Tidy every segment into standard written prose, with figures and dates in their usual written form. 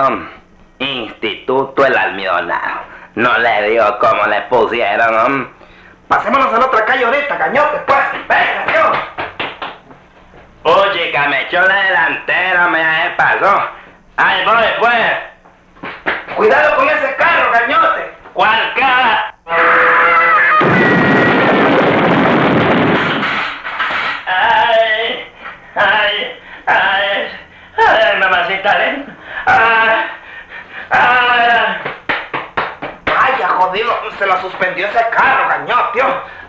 ¿no? Instituto El Almidonado. No le digo cómo le pusieron, ¿no? Pasémonos a la otra calle ahorita, cañote, pues. Venga, Dios. Uy, que me echó la delantera, me pasó. Ahí voy, pues. Cuidado con ese carro, cañote. ¿Cuál cara? Ay, ay, ay, ay, mamacita lenta. Vaya, jodido, se lo suspendió ese carro, cañote.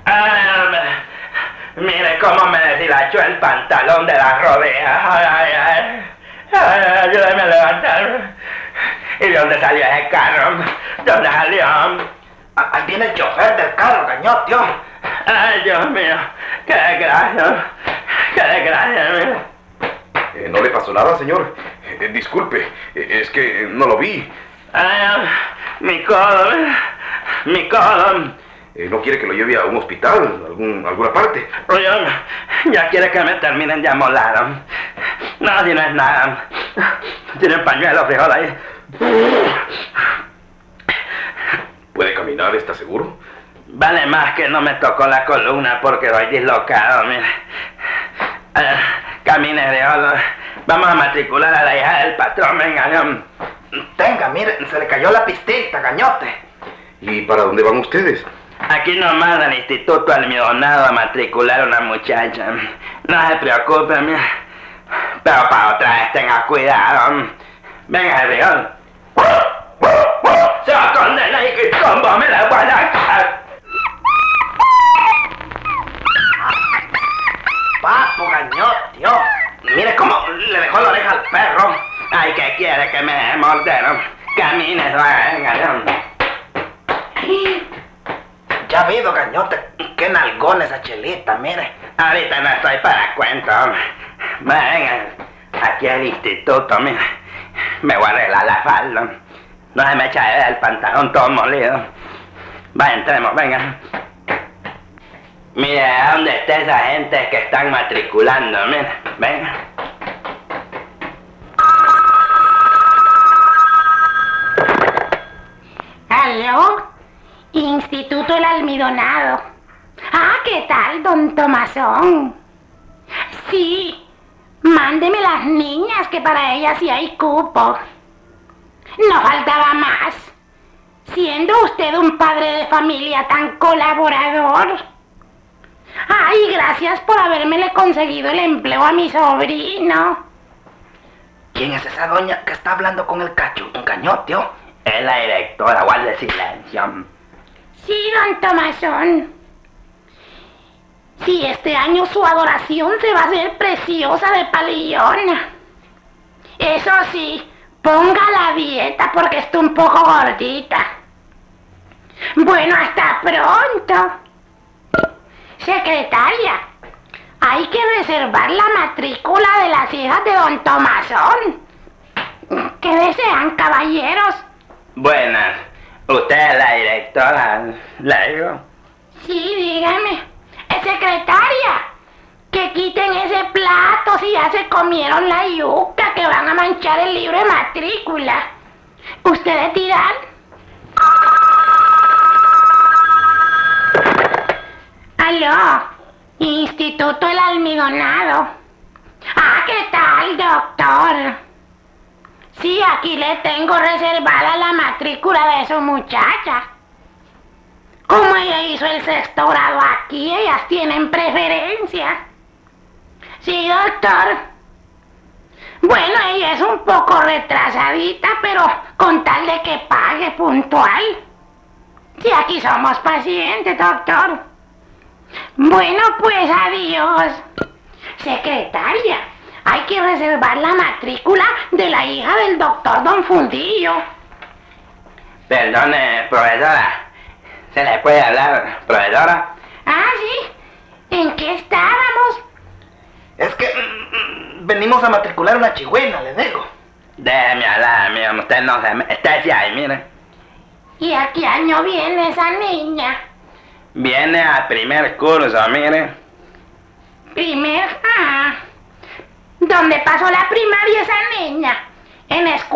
Mire cómo me deshilachó el pantalón de la rodilla. Ayúdame a levantar. ¿Y de dónde salió ese carro? ¿Dónde salió? Ahí viene el chofer del carro, cañote. Ay, Dios mío, qué desgracia, mira. ¿No le pasó nada, señor? Disculpe, es que no lo vi. Ay, mi codo. ¿No quiere que lo lleve a un hospital, alguna parte? Oye, ya quiere que me terminen de amolar. No, si no es nada. Tiene un pañuelo, frijol ahí. ¿Puede caminar? ¿Está seguro? Vale más que no me tocó la columna porque voy dislocado, mire. Camine, frijol. Vamos a matricular a la hija del patrón, venga. Tenga, mire, se le cayó la pistita, cañote. ¿Y para dónde van ustedes? Aquí nomás al Instituto Almidonado a matricular a una muchacha. No se preocupe, mira. Pero para otra vez tenga cuidado. Venga, frijol. Se va a condenar y que combo me la voy a dar. Papo, cañote. Mire cómo le dejó la oreja al perro. Ay, ¿qué quiere que me deje morder? Camine, venga. Ya ha habido, cañote. Qué nalgón esa chelita, mire. Ahorita no estoy para cuento. Venga, aquí al instituto, mira. Me voy a arreglar la falda. No se me echa el pantalón todo molido. Va, entremos, venga. Mire, ¿dónde está esa gente que están matriculando? Mira, venga. ¿Aló? Instituto El Almidonado. Ah, ¿qué tal, don Tomasón? Sí, mándeme las niñas, que para ellas sí hay cupo. No faltaba más. Siendo usted un padre de familia tan colaborador. Ay, gracias por habérmele conseguido el empleo a mi sobrino. ¿Quién es esa doña que está hablando con el cañote? Es la directora, guarde silencio. Sí, don Tomasón. Sí, este año su adoración se va a hacer preciosa de palillona. Eso sí, ponga la dieta porque está un poco gordita. Bueno, hasta pronto. Secretaria, hay que reservar la matrícula de las hijas de don Tomasón. ¿Qué desean, caballeros? Buenas. ¿Usted es la directora? ¿Le digo? Sí, dígame. Secretaria, que quiten ese plato si ya se comieron la yuca, que van a manchar el libro de matrícula. ¿Ustedes dirán? Aló, Instituto El Almidonado. Ah, ¿qué tal, doctor? Sí, aquí le tengo reservada la matrícula de su muchacha. Como ella hizo el 6º grado aquí, ellas tienen preferencia. Sí, doctor. Bueno, ella es un poco retrasadita, pero con tal de que pague puntual. Sí, aquí somos pacientes, doctor. Bueno, pues adiós. Secretaria, hay que reservar la matrícula de la hija del doctor Don Fundillo. Perdone, profesora. ¿Se le puede hablar, profesora? Ah, sí. ¿En qué estábamos? Es que venimos a matricular una chigüena, le digo. Déjeme hablar, amigo. Usted no se... Estése ahí, mire. ¿Y a qué año viene esa niña? Viene al primer curso, mire. ¿Primer? Ah. ¿Dónde pasó la primaria esa niña? ¿En escuela?